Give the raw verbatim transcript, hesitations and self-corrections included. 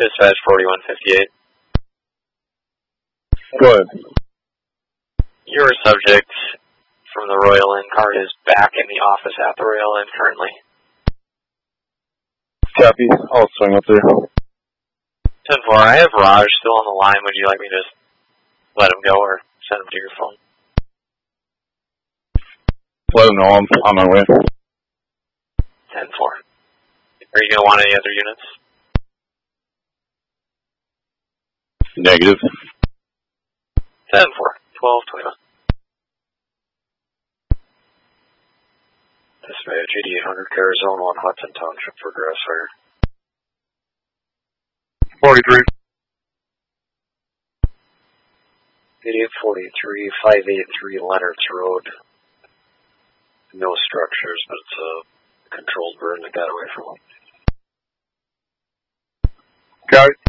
Dispatch forty-one fifty-eight. Go ahead. Your subject from the Royal Inn card is back in the office at the Royal Inn currently. Copy. I'll swing up there. ten four, I have Raj still on the line. Would you like me to just let him go or send him to your phone? Let him know I'm on my way. ten four. Are you going to want any other units? Negative. ten four, twelve twenty-one. Dispatch eighty-eight hundred, Car Zone one, Hudson Township for grass fire. forty-three. eighty-eight forty-three, five eighty-three Leonard's Road. No structures, but it's a controlled burn that got away from them. Got it.